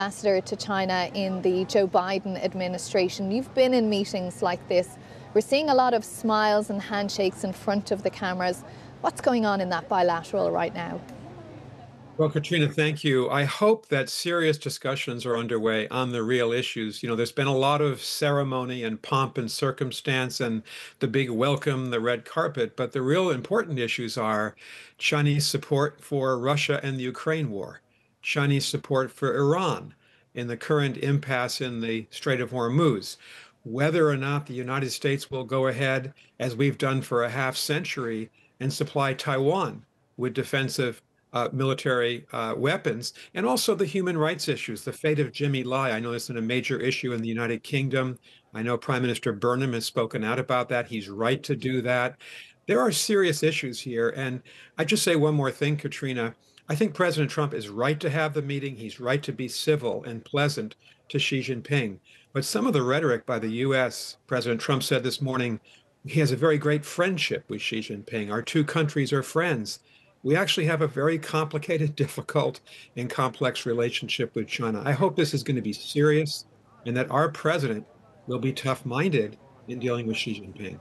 Ambassador to China in the Joe Biden administration. You've been in meetings like this. We're seeing a lot of smiles and handshakes in front of the cameras. What's going on in that bilateral right now? Well, Katrina, thank you. I hope that serious discussions are underway on the real issues. There's been a lot of ceremony and pomp and circumstance and the big welcome, the red carpet, but the real important issues are Chinese support for Russia and the Ukraine war, Chinese support for Iran in the current impasse in the Strait of Hormuz, whether or not the United States will go ahead, as we've done for a half century, and supply Taiwan with defensive military weapons, and also the human rights issues, the fate of Jimmy Lai. I know it's been a major issue in the United Kingdom. I know Prime Minister Burnham has spoken out about that. He's right to do that. There are serious issues here. And I just say one more thing, Katrina. I think President Trump is right to have the meeting. He's right to be civil and pleasant to Xi Jinping. But some of the rhetoric by the U.S., President Trump said this morning, he has a very great friendship with Xi Jinping. Our two countries are friends. We actually have a very complicated, difficult, and complex relationship with China. I hope this is going to be serious and that our president will be tough-minded in dealing with Xi Jinping.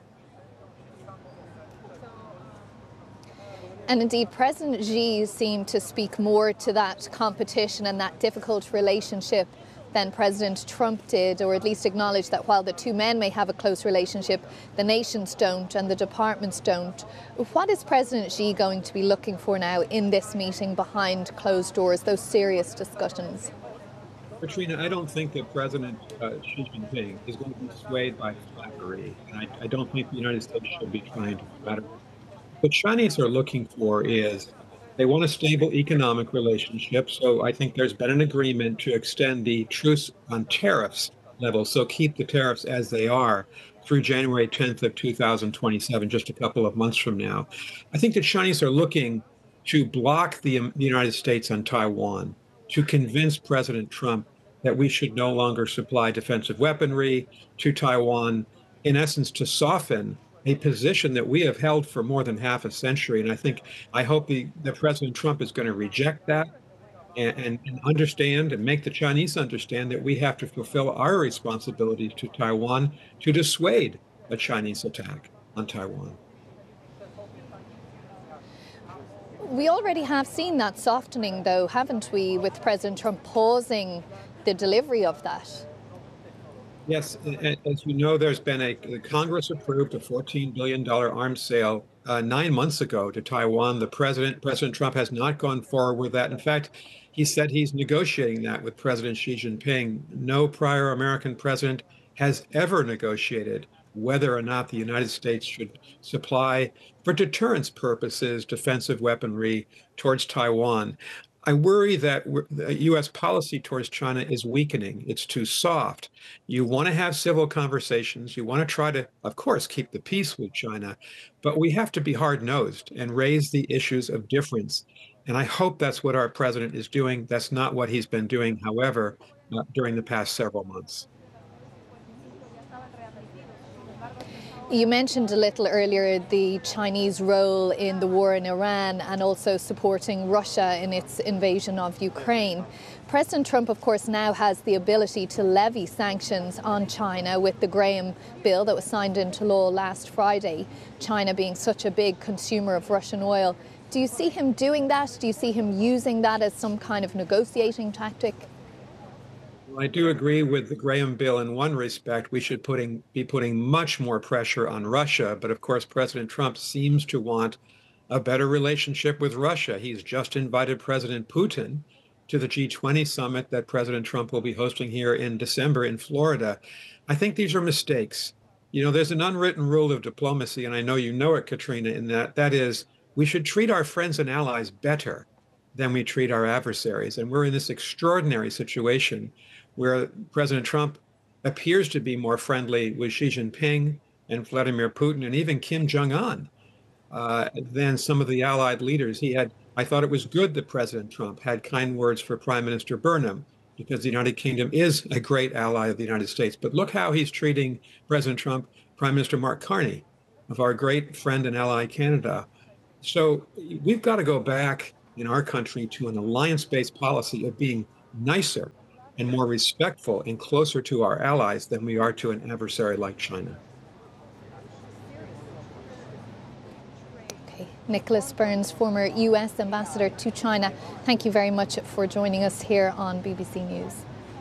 And indeed, President Xi seemed to speak more to that competition and that difficult relationship than President Trump did, or at least acknowledge that while the two men may have a close relationship, the nations don't and the departments don't. What is President Xi going to be looking for now in this meeting behind closed doors, those serious discussions? Katrina, I don't think that President Xi Jinping is going to be swayed by flattery, and I don't think the United States should be trying to flatter. What Chinese are looking for is they want a stable economic relationship. So I think there's been an agreement to extend the truce on tariffs level. So keep the tariffs as they are through January 10th of 2027, just a couple of months from now. I think the Chinese are looking to block the United States on Taiwan, to convince President Trump that we should no longer supply defensive weaponry to Taiwan, in essence, to soften a position that we have held for more than half a century. And I hope that President Trump is going to reject that and understand and make the Chinese understand that we have to fulfill our responsibilities to Taiwan to dissuade a Chinese attack on Taiwan. We already have seen that softening, though, haven't we, with President Trump pausing the delivery of that? Yes, as you know, the Congress approved a $14 billion arms sale 9 months ago to Taiwan. President Trump has not gone forward with that. In fact, he said he's negotiating that with President Xi Jinping. No prior American president has ever negotiated whether or not the United States should supply, for deterrence purposes, defensive weaponry towards Taiwan. I worry that the U.S. policy towards China is weakening. It's too soft. You want to have civil conversations. You want to try to, of course, keep the peace with China, but we have to be hard-nosed and raise the issues of difference. And I hope that's what our president is doing. That's not what he's been doing, however, during the past several months. You mentioned a little earlier the Chinese role in the war in Iran and also supporting Russia in its invasion of Ukraine. President Trump, of course, now has the ability to levy sanctions on China with the Graham bill that was signed into law last Friday, China being such a big consumer of Russian oil. Do you see him doing that? Do you see him using that as some kind of negotiating tactic? I do agree with the Graham bill in one respect. We should be putting much more pressure on Russia. But of course, President Trump seems to want a better relationship with Russia. He's just invited President Putin to the G20 summit that President Trump will be hosting here in December in Florida. I think these are mistakes. There's an unwritten rule of diplomacy, and I know you know it, Katrina, in that is we should treat our friends and allies better than we treat our adversaries. And we're in this extraordinary situation where President Trump appears to be more friendly with Xi Jinping and Vladimir Putin and even Kim Jong-un than some of the allied leaders. I thought it was good that President Trump had kind words for Prime Minister Burnham, because the United Kingdom is a great ally of the United States. But look how he's treating President Trump, Prime Minister Mark Carney, of our great friend and ally Canada. So we've got to go back in our country to an alliance-based policy of being nicer and more respectful and closer to our allies than we are to an adversary like China. Okay. Nicholas Burns, former US ambassador to China, thank you very much for joining us here on BBC News.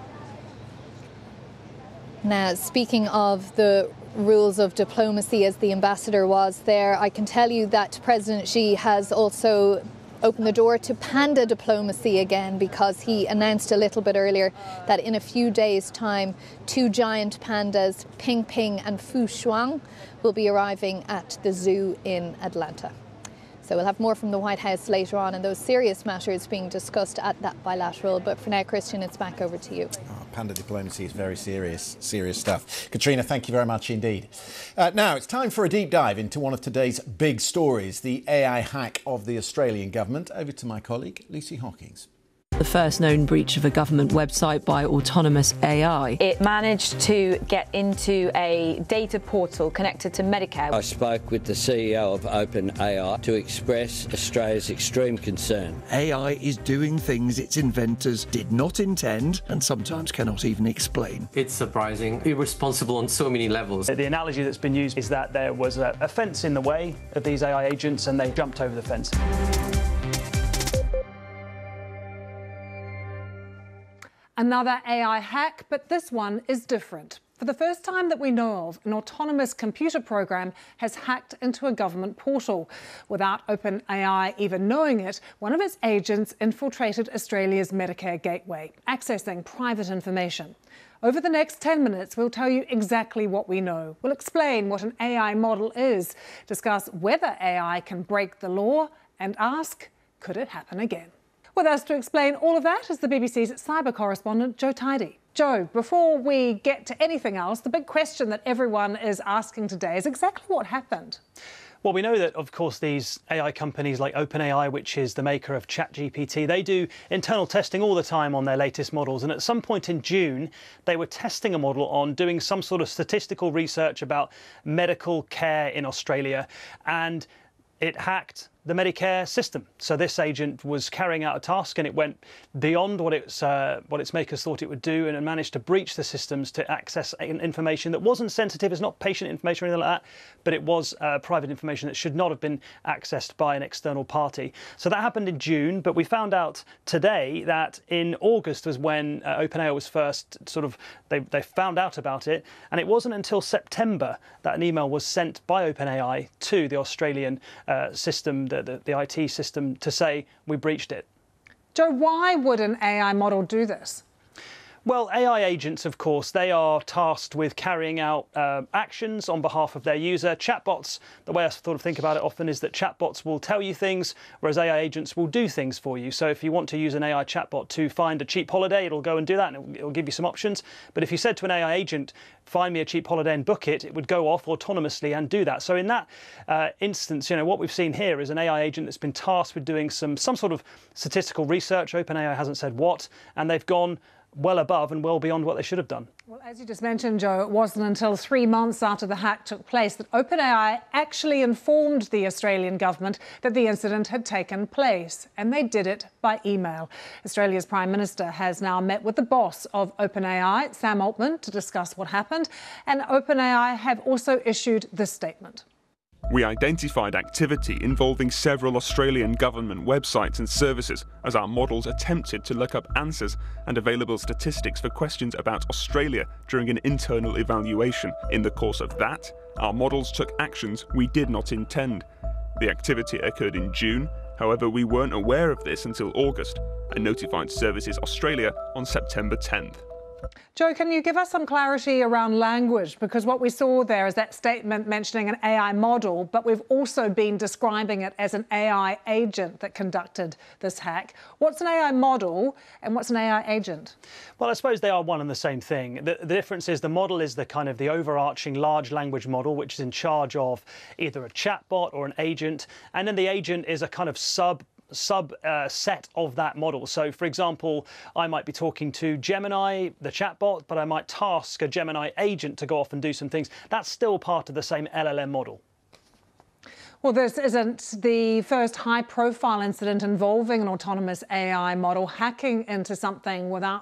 Now, speaking of the rules of diplomacy, as the ambassador was there, I can tell you that President Xi has also opened the door to panda diplomacy again, because he announced a little bit earlier that in a few days' time, 2 giant pandas, Ping Ping and Fu Shuang, will be arriving at the zoo in Atlanta. So we'll have more from the White House later on, and those serious matters being discussed at that bilateral. But for now, Christian, it's back over to you. Oh, panda diplomacy is very serious stuff. Katrina, thank you very much indeed. Now it's time for a deep dive into one of today's big stories, the AI hack of the Australian government. Over to my colleague, Lucy Hawkins. The first known breach of a government website by autonomous AI. It managed to get into a data portal connected to Medicare. I spoke with the CEO of OpenAI to express Australia's extreme concern. AI is doing things its inventors did not intend and sometimes cannot even explain. It's surprising, irresponsible on so many levels. The analogy that's been used is that there was a fence in the way of these AI agents and they jumped over the fence. Another AI hack, but this one is different. For the first time that we know of, an autonomous computer program has hacked into a government portal. Without OpenAI even knowing it, one of its agents infiltrated Australia's Medicare gateway, accessing private information. Over the next 10 minutes, we'll tell you exactly what we know. We'll explain what an AI model is, discuss whether AI can break the law, and ask, could it happen again? With us to explain all of that is the BBC's cyber correspondent, Joe Tidy. Joe, before we get to anything else, the big question that everyone is asking today is exactly what happened. Well, we know that, of course, these AI companies like OpenAI, which is the maker of ChatGPT, they do internal testing all the time on their latest models. And at some point in June, they were testing a model on doing some sort of statistical research about medical care in Australia. And it hacked the Medicare system. So this agent was carrying out a task and it went beyond what its makers thought it would do, and managed to breach the systems to access information that wasn't sensitive. It's not patient information or anything like that, but it was private information that should not have been accessed by an external party. So that happened in June, but we found out today that in August was when OpenAI was first they found out about it, and it wasn't until September that an email was sent by OpenAI to the Australian system, the IT system, to say we breached it. Joe, why would an AI model do this? Well, AI agents, of course, they are tasked with carrying out actions on behalf of their user. Chatbots, the way I think about it often is that chatbots will tell you things, whereas AI agents will do things for you. So if you want to use an AI chatbot to find a cheap holiday, it'll go and do that, and it'll give you some options. But if you said to an AI agent, find me a cheap holiday and book it, it would go off autonomously and do that. So in that instance, what we've seen here is an AI agent that's been tasked with doing some sort of statistical research. OpenAI hasn't said what, and they've gone well above and well beyond what they should have done. Well, as you just mentioned, Joe, it wasn't until 3 months after the hack took place that OpenAI actually informed the Australian government that the incident had taken place, and they did it by email. Australia's Prime Minister has now met with the boss of OpenAI, Sam Altman, to discuss what happened, and OpenAI have also issued this statement. We identified activity involving several Australian government websites and services as our models attempted to look up answers and available statistics for questions about Australia during an internal evaluation. In the course of that, our models took actions we did not intend. The activity occurred in June, however we weren't aware of this until August and notified Services Australia on September 10th. Joe, can you give us some clarity around language? Because what we saw there is that statement mentioning an AI model, but we've also been describing it as an AI agent that conducted this hack. What's an AI model and what's an AI agent? Well, I suppose they are one and the same thing. The difference is the model is the overarching large language model, which is in charge of either a chatbot or an agent, and then the agent is a kind of subset of that model. So, for example, I might be talking to Gemini, the chatbot, but I might task a Gemini agent to go off and do some things. That's still part of the same LLM model. Well, this isn't the first high-profile incident involving an autonomous AI model hacking into something without